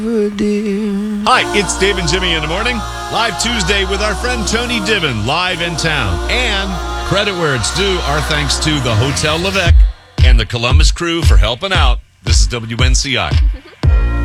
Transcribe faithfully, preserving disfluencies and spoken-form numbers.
Hi, it's Dave and Jimmy in the morning. Live Tuesday with our friend Tony Divin, live in town. And credit where it's due, our thanks to the Hotel Levesque and the Columbus crew for helping out. This is W N C I.